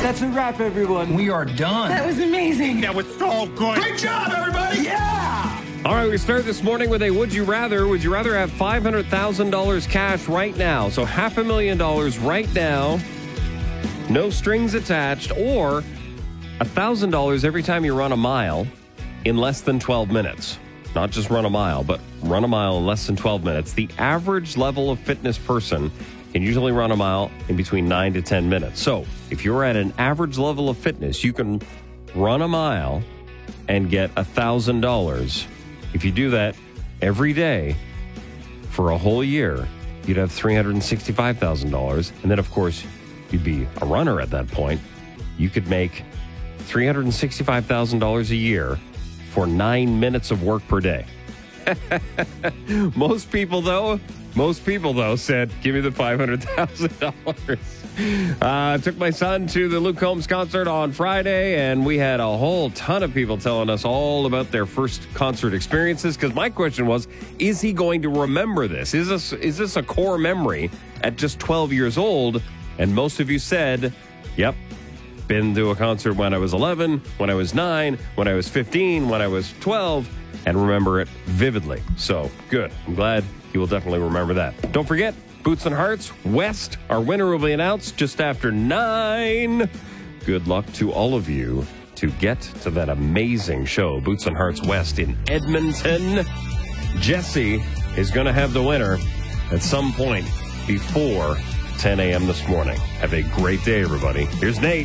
That's a wrap, everyone. We are done. That was amazing. That was so good. Great job, everybody. Yeah! All right, we start this morning with a Would You Rather. Would you rather have $500,000 cash right now? So $500,000 right now, no strings attached, or $1,000 every time you run a mile in less than 12 minutes. Not just run a mile, but run a mile in less than 12 minutes. The average level of fitness person can usually run a mile in between 9 to 10 minutes. So if you're at an average level of fitness, you can run a mile and get $1,000. If you do that every day for a whole year, you'd have $365,000. And then, of course, you'd be a runner at that point. You could make $365,000 a year for 9 minutes of work per day. Most people, though, said, give me the $500,000. Took my son to the Luke Combs concert on Friday, and we had a whole ton of people telling us all about their first concert experiences. Because my question was, is he going to remember this? Is this a core memory at just 12 years old? And most of you said, yep, been to a concert when I was 11, when I was 9, when I was 15, when I was 12, and remember it vividly. So, good. I'm glad you will definitely remember that. Don't forget, Boots and Hearts West, our winner will be announced just after 9. Good luck to all of you to get to that amazing show, Boots and Hearts West in Edmonton. Jesse is going to have the winner at some point before 10 a.m. this morning. Have a great day, everybody. Here's Nate.